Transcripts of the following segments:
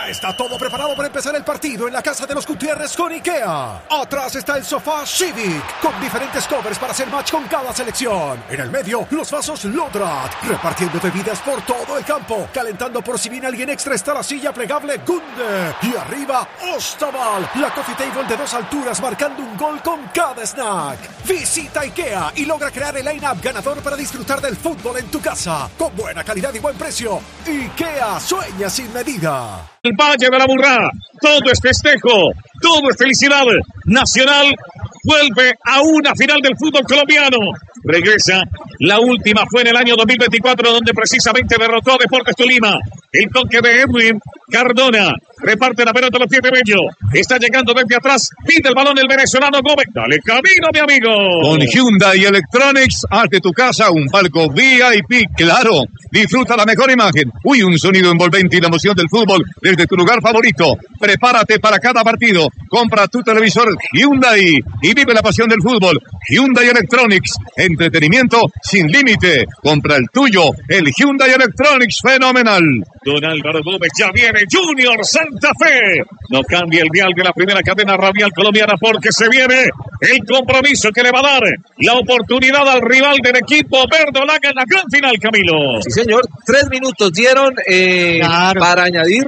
Ya está todo preparado para empezar el partido en la casa de los Gutiérrez con IKEA. Atrás está el sofá Civic, con diferentes covers para hacer match con cada selección. En el medio, los vasos Lodrat, repartiendo bebidas por todo el campo. Calentando por si viene alguien extra está la silla plegable Gunde. Y arriba, Ostaval, la coffee table de 2 alturas marcando un gol con cada snack. Visita IKEA y logra crear el line-up ganador para disfrutar del fútbol en tu casa. Con buena calidad y buen precio. IKEA sueña sin medida. El Valle de la Burrá, todo es festejo, todo es felicidad. Nacional vuelve a una final del fútbol colombiano. Regresa, la última fue en el año 2024, donde precisamente derrotó a Deportes Tolima. El toque de Edwin Cardona, reparte la pelota a los pies de Bello. Está llegando desde atrás, pide el balón el venezolano Gómez. Dale camino, mi amigo. Con Hyundai Electronics, haz de tu casa un palco VIP, claro. Disfruta la mejor imagen. Un sonido envolvente y la emoción del fútbol desde tu lugar favorito. Prepárate para cada partido. Compra tu televisor Hyundai y vive la pasión del fútbol. Hyundai Electronics, entretenimiento sin límite. Compra el tuyo, el Hyundai Electronics fenomenal. Don Álvaro Gómez ya viene. Junior Santa Fe. No cambia el dial de la primera cadena radial colombiana porque se viene el compromiso que le va a dar la oportunidad al rival del equipo verdolaga en la gran final, Camilo. Sí, señor. 3 minutos dieron para añadir.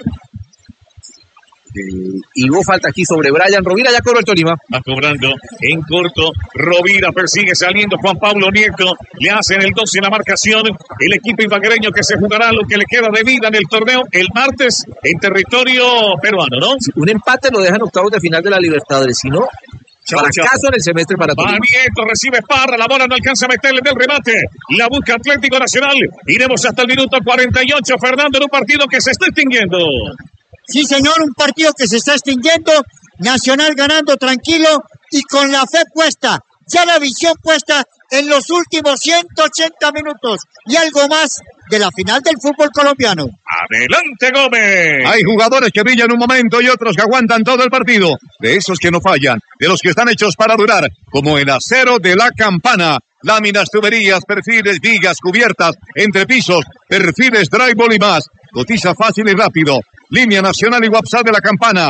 Y hubo falta aquí sobre Brian Rovira, ya cobró el Tolima. Va cobrando en corto. Rovira persigue saliendo Juan Pablo Nieto. Le hacen el 12 en la marcación. El equipo ibaguereño que se jugará lo que le queda de vida en el torneo el martes en territorio peruano, ¿no? Un empate lo dejan octavos de final de la Libertadores. Si no, fracaso en el semestre para Tolima. Nieto recibe Parra, la bola no alcanza a meterle del remate. La busca Atlético Nacional. Iremos hasta el minuto 48, Fernando, en un partido que se está extinguiendo. Sí, señor, un partido que se está extinguiendo, Nacional ganando tranquilo y con la fe puesta, ya la visión puesta en los últimos 180 minutos y algo más de la final del fútbol colombiano. ¡Adelante, Gómez! Hay jugadores que brillan un momento y otros que aguantan todo el partido. De esos que no fallan, de los que están hechos para durar, como el acero de la Campana. Láminas, tuberías, perfiles, vigas, cubiertas, entrepisos, perfiles, drywall y más. Cotiza fácil y rápido. Línea nacional y WhatsApp de la Campana,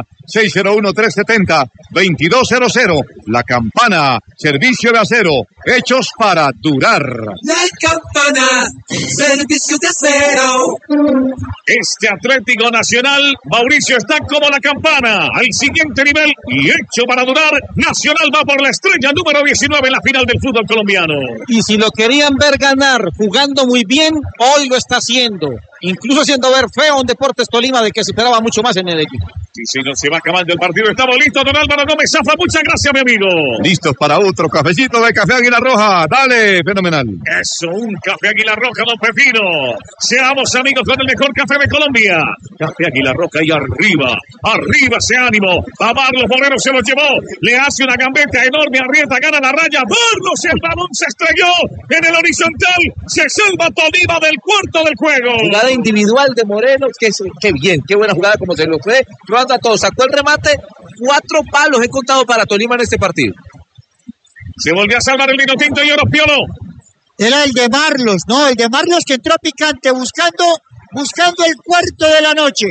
601-370-2200. La Campana, servicio de acero, hechos para durar. La Campana, servicio de acero. Este Atlético Nacional, Mauricio, está como la Campana, al siguiente nivel y hecho para durar. Nacional va por la estrella número 19 en la final del fútbol colombiano. Y si lo querían ver ganar, jugando muy bien, hoy lo está haciendo. Incluso haciendo ver feo un Deportes Tolima de que se esperaba mucho más en el equipo. Sí, señor, se va acabando el partido. Estamos listos, don Álvaro Gómez Zafra. Muchas gracias, mi amigo. Listos para otro cafecito de Café Águila Roja. Dale, fenomenal. Eso, un Café Águila Roja, don Pepino. Seamos amigos con el mejor café de Colombia. Café Águila Roja y arriba ese ánimo. A Marlos Moreno se lo llevó. Le hace una gambeta enorme, arrieta, gana la raya. Marlos, el balón se estrelló en el horizontal. Se salva Tolima del cuarto del juego. Jugada individual de Moreno, qué bien, qué buena jugada como se lo fue. Probando a todos, sacó el remate. 4 palos he contado para Tolima en este partido. Se volvió a salvar el vino tinto y oro Piolo. Era el de Marlos, ¿no? El de Marlos que entró picante buscando el cuarto de la noche.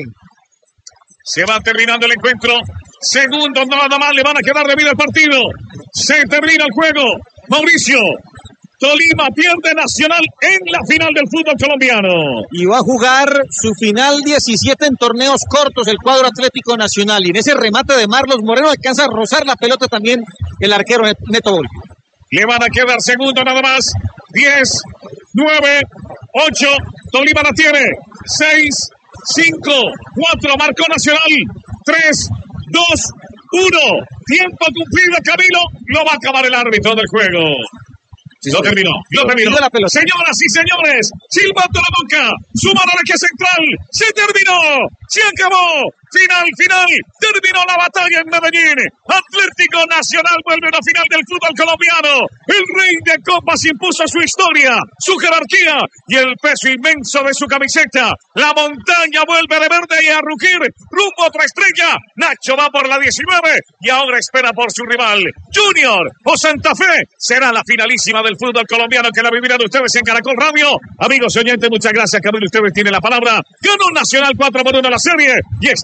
Se va terminando el encuentro. Segundos nada más le van a quedar de vida el partido. Se termina el juego. Mauricio, Tolima pierde Nacional en la final del fútbol colombiano. Y va a jugar su final 17 en torneos cortos el cuadro Atlético Nacional. Y en ese remate de Marlos Moreno alcanza a rozar la pelota también el arquero Neto Volpi. Le van a quedar segundos nada más. 10, 9, 8. Tolima la tiene. 6, 5, 4. Marcó Nacional. 3, 2, 1. Tiempo cumplido, Camilo. Lo va a acabar el árbitro del juego. Lo terminó. Señoras y señores, silbato la boca, suman al eje central, se terminó, se acabó, final, terminó la batalla en Medellín, Atlético Nacional vuelve a la final del fútbol colombiano, el rey de copas impuso su historia, su jerarquía y el peso inmenso de su camiseta, la montaña vuelve de verde y a rugir, rumbo a otra estrella, Nacho va por la 19 y ahora espera por su rival, Junior o Santa Fe, será la finalísima del fútbol colombiano que la vivirán ustedes en Caracol Radio. Amigos oyentes, muchas gracias, Camilo, ustedes tienen la palabra. Ganó Nacional 4-1 la serie y